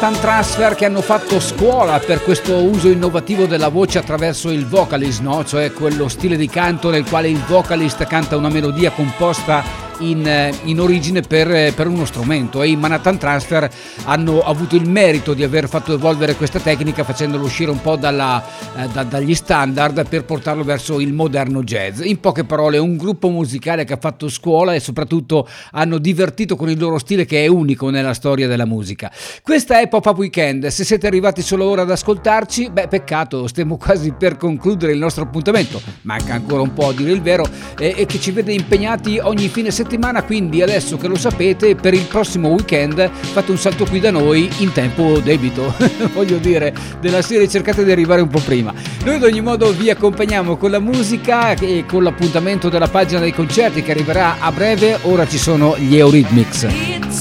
Transfer, che hanno fatto scuola per questo uso innovativo della voce attraverso il vocalist, no? Cioè quello stile di canto nel quale il vocalist canta una melodia composta in origine per uno strumento, e i Manhattan Transfer hanno avuto il merito di aver fatto evolvere questa tecnica, facendolo uscire un po' dagli standard per portarlo verso il moderno jazz. In poche parole, un gruppo musicale che ha fatto scuola e soprattutto hanno divertito con il loro stile, che è unico nella storia della musica. Questa è Pop-Up Weekend. Se siete arrivati solo ora ad ascoltarci, peccato, stiamo quasi per concludere il nostro appuntamento, manca ancora un po' a dire il vero, e che ci vede impegnati ogni fine settimana. Quindi adesso che lo sapete, per il prossimo weekend fate un salto qui da noi in tempo debito voglio dire, della serie cercate di arrivare un po' prima. Noi ad ogni modo vi accompagniamo con la musica e con l'appuntamento della pagina dei concerti che arriverà a breve. Ora ci sono gli Eurythmics.